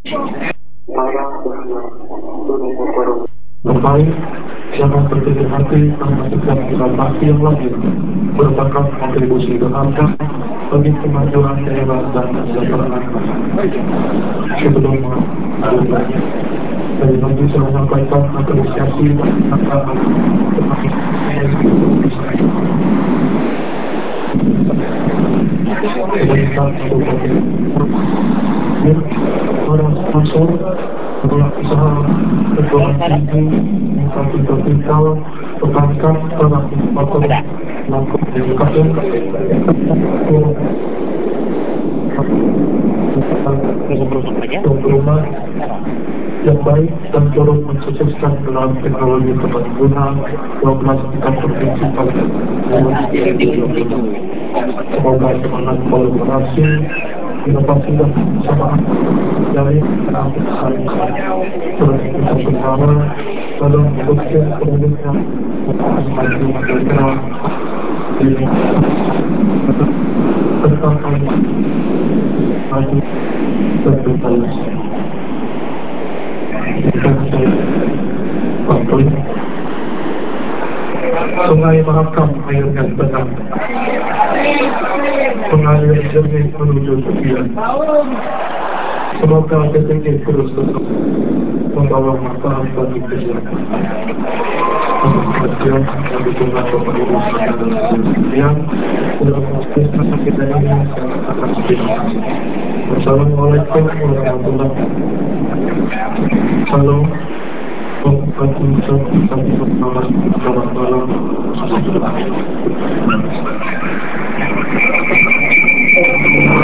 Kembali, jangan berkecil hati memastikan investasi yang wajib merupakan kontribusi berharga bagi kemajuan daerah dan kesejahteraan. Sebelum mengakhiri, saya bisa menyampaikan apresiasi atas para sponsor, para usaha perguruan tinggi, instansi tertinggal, perbankan, para infrastruktur, lampu edukasi, rumah yang baik dan turut mensukseskan dalam teknologi tepat guna 12 tingkat provinsi pada 2020. Semoga semangat kolaborasi, inovasi dan kebersamaan dari saling terus kita bersama dalam mendukung pemerintah maju negara ini bersama maju dan berbalas. Dan saya bantuin Sungai Mahakam airnya tenang, pengalir jernih menuju tepian. Semoga PTG terus membawa manfaat bagi kesehatan. Kemudian kami juga pemerintah dan kemudian dalam proses kita ini sangat akan terima kasih. Wassalamualaikum warahmatullahi wabarakatuh. Salam. Selamat malam.